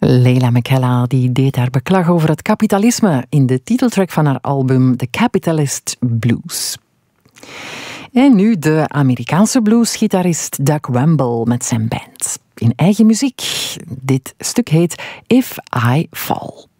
Leila McKellar die deed haar beklag over het kapitalisme in de titeltrack van haar album The Capitalist Blues. En nu de Amerikaanse bluesgitarist Doug Wemble met zijn band. In eigen muziek. Dit stuk heet If I Fall.